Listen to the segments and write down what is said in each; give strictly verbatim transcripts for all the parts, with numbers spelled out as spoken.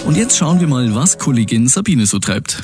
Und jetzt schauen wir mal, was Kollegin Sabine so treibt.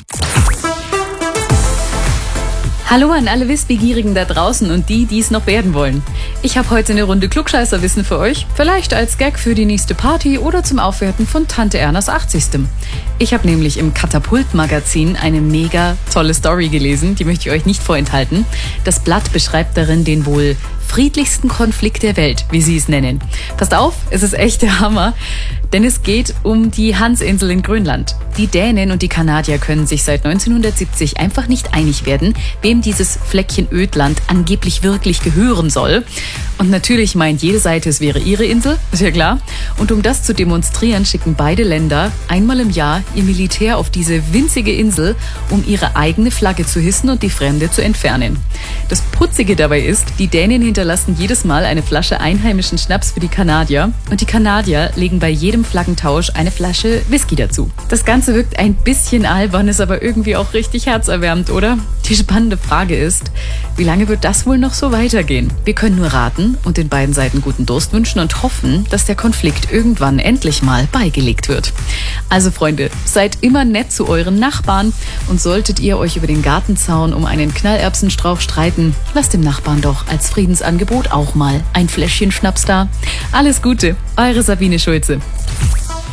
Hallo an alle Wissbegierigen da draußen und die, die es noch werden wollen. Ich habe heute eine Runde Klugscheißerwissen für euch, vielleicht als Gag für die nächste Party oder zum Aufwerten von Tante Ernas achtzigstem Ich habe nämlich im Katapult-Magazin eine mega tolle Story gelesen, die möchte ich euch nicht vorenthalten. Das Blatt beschreibt darin den wohl friedlichsten Konflikt der Welt, wie sie es nennen. Passt auf, es ist echt der Hammer, denn es geht um die Hansinsel in Grönland. Die Dänen und die Kanadier können sich seit neunzehnhundertsiebzig einfach nicht einig werden, wem dieses Fleckchen Ödland angeblich wirklich gehören soll. Und natürlich meint jede Seite, es wäre ihre Insel, ist ja klar. Und um das zu demonstrieren, schicken beide Länder einmal im Jahr ihr Militär auf diese winzige Insel, um ihre eigene Flagge zu hissen und die fremde zu entfernen. Das Putzige dabei ist, die Dänen hinterlassen jedes Mal eine Flasche einheimischen Schnaps für die Kanadier und die Kanadier legen bei jedem Flaggentausch eine Flasche Whisky dazu. Das Ganze wirkt ein bisschen albern, ist aber irgendwie auch richtig herzerwärmend, oder? Die spannende Frage ist, wie lange wird das wohl noch so weitergehen? Wir können nur raten und den beiden Seiten guten Durst wünschen und hoffen, dass der Konflikt irgendwann endlich mal beigelegt wird. Also Freunde, seid immer nett zu euren Nachbarn und solltet ihr euch über den Gartenzaun um einen Knallerbsenstrauch streiten, lasst dem Nachbarn doch als Friedensangebot auch mal ein Fläschchen Schnaps da. Alles Gute, eure Sabine Schulze.